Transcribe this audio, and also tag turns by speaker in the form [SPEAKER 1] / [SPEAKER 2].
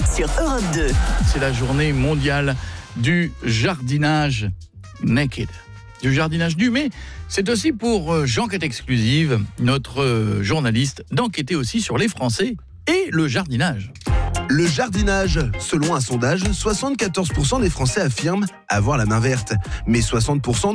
[SPEAKER 1] sur Europe 2.
[SPEAKER 2] C'est la journée mondiale du jardinage naked. Du jardinage nu, mais c'est aussi pour J'enquête exclusive, notre journaliste, d'enquêter aussi sur les Français et le jardinage.
[SPEAKER 3] Le jardinage. Selon un sondage, 74% des Français affirment avoir la main verte. Mais 60%